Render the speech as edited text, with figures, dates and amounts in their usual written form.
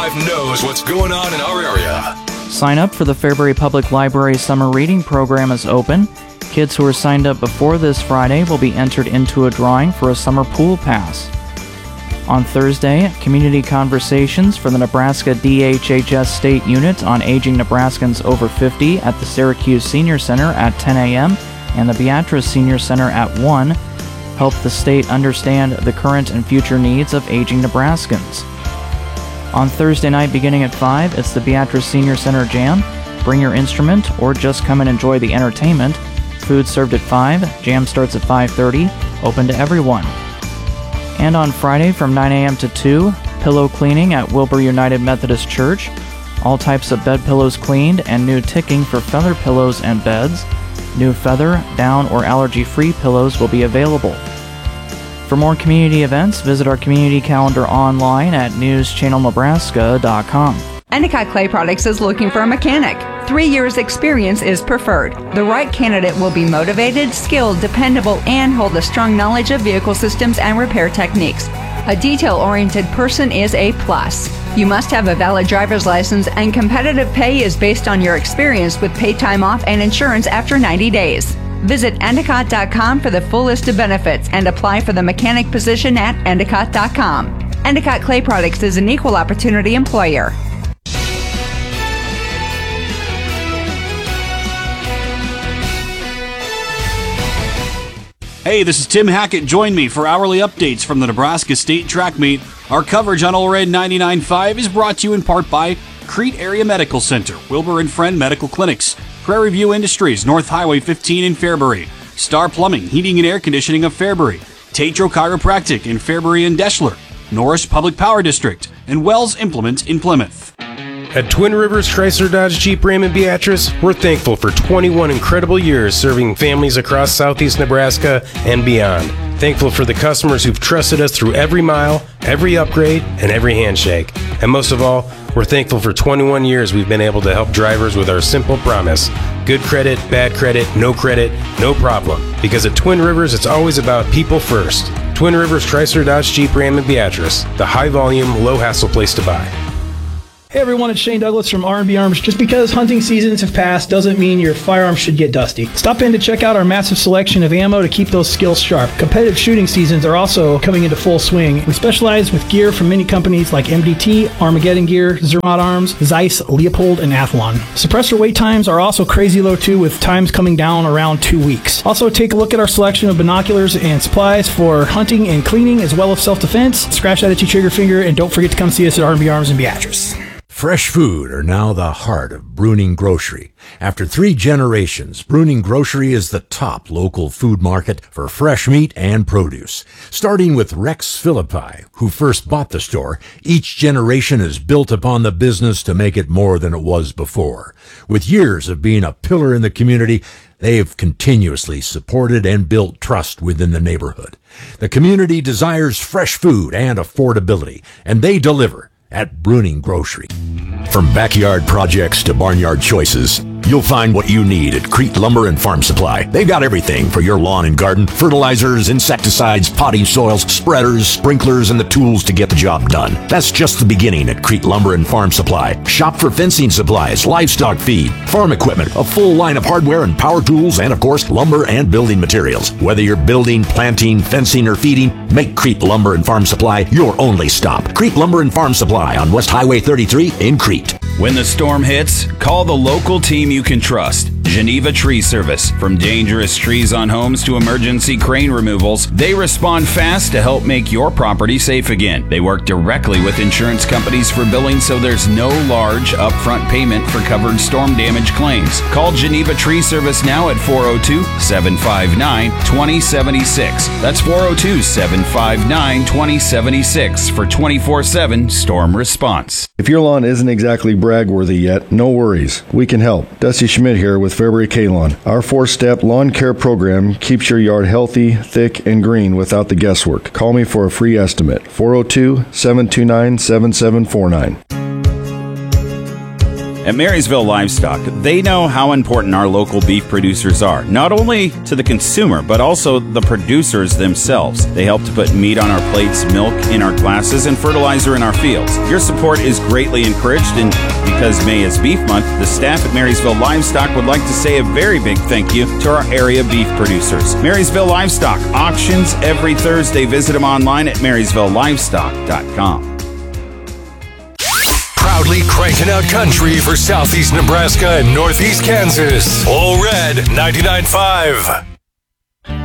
99.5 knows what's going on in our area. Sign up for the Fairbury Public Library Summer Reading Program is open. Kids who are signed up before this Friday will be entered into a drawing for a summer pool pass. On Thursday, community conversations for the Nebraska DHHS State Unit on Aging Nebraskans Over 50 at the Syracuse Senior Center at 10 a.m. and the Beatrice Senior Center at 1 help the state understand the current and future needs of aging Nebraskans. On Thursday night beginning at 5, it's the Beatrice Senior Center Jam. Bring your instrument or just come and enjoy the entertainment. Food served at 5, jam starts at 5:30, open to everyone. And on Friday from 9 a.m. to 2, pillow cleaning at Wilbur United Methodist Church. All types of bed pillows cleaned and new ticking for feather pillows and beds. New feather, down, or allergy-free pillows will be available. For more community events, visit our community calendar online at newschannelnebraska.com. Endicott Clay Products is looking for a mechanic. 3 years experience is preferred. The right candidate will be motivated, skilled, dependable, and hold a strong knowledge of vehicle systems and repair techniques. A detail-oriented person is a plus. You must have a valid driver's license, and competitive pay is based on your experience with paid time off and insurance after 90 days. Visit Endicott.com for the full list of benefits and apply for the mechanic position at Endicott.com. Endicott Clay Products is an equal opportunity employer. Hey, this is Tim Hackett. Join me for hourly updates from the Nebraska State Track Meet. Our coverage on Old Red 99.5 is brought to you in part by Crete Area Medical Center, Wilbur & Friend Medical Clinics, Prairie View Industries, North Highway 15 in Fairbury, Star Plumbing, Heating and Air Conditioning of Fairbury, Tatro Chiropractic in Fairbury and Deschler, Norris Public Power District, and Wells Implement in Plymouth. At Twin Rivers Chrysler Dodge Jeep Ram in Beatrice, we're thankful for 21 incredible years serving families across southeast Nebraska and beyond. Thankful for the customers who've trusted us through every mile, every upgrade, and every handshake. And most of all, we're thankful for 21 years we've been able to help drivers with our simple promise: good credit, bad credit, no problem. Because at Twin Rivers, it's always about people first. Twin Rivers Chrysler Dodge Jeep Ram in Beatrice, the high volume, low hassle place to buy. Hey everyone, it's Shane Douglas from R&B Arms. Just because hunting seasons have passed doesn't mean your firearms should get dusty. Stop in to check out our massive selection of ammo to keep those skills sharp. Competitive shooting seasons are also coming into full swing. We specialize with gear from many companies like MDT, Armageddon Gear, Zermatt Arms, Zeiss, Leopold, and Athlon. Suppressor wait times are also crazy low too, with times coming down around 2 weeks. Also take a look at our selection of binoculars and supplies for hunting and cleaning as well as self-defense. Scratch that itchy trigger finger, and don't forget to come see us at R&B Arms in Beatrice. Fresh food are now the heart of Bruning Grocery. After 3 generations, Bruning Grocery is the top local food market for fresh meat and produce. Starting with Rex Philippi, who first bought the store, each generation has built upon the business to make it more than it was before. With years of being a pillar in the community, they have continuously supported and built trust within the neighborhood. The community desires fresh food and affordability, and they deliver at Bruning Grocery. From backyard projects to barnyard choices, you'll find what you need at Crete Lumber and Farm Supply. They've got everything for your lawn and garden: fertilizers, insecticides, potting soils, spreaders, sprinklers, and the tools to get the job done. That's just the beginning at Crete Lumber and Farm Supply. Shop for fencing supplies, livestock feed, farm equipment, a full line of hardware and power tools, and of course, lumber and building materials. Whether you're building, planting, fencing, or feeding, make Crete Lumber and Farm Supply your only stop. Crete Lumber and Farm Supply on West Highway 33 in Crete. When the storm hits, call the local team you can trust. Geneva Tree Service. From dangerous trees on homes to emergency crane removals, they respond fast to help make your property safe again. They work directly with insurance companies for billing, so there's no large upfront payment for covered storm damage claims. Call Geneva Tree Service now at 402-759-2076. That's 402-759-2076 for 24/7 storm response. If your lawn isn't exactly brag-worthy yet, no worries. We can help. Dusty Schmidt here with Fairbury K-Lawn. Our 4-step lawn care program keeps your yard healthy, thick, and green without the guesswork. Call me for a free estimate. 402-729-7749. At Marysville Livestock, they know how important our local beef producers are, not only to the consumer, but also the producers themselves. They help to put meat on our plates, milk in our glasses, and fertilizer in our fields. Your support is greatly encouraged, and because May is Beef Month, the staff at Marysville Livestock would like to say a very big thank you to our area beef producers. Marysville Livestock, auctions every Thursday. Visit them online at marysvillelivestock.com. Proudly cranking out country for Southeast Nebraska and Northeast Kansas. All Red 99.5.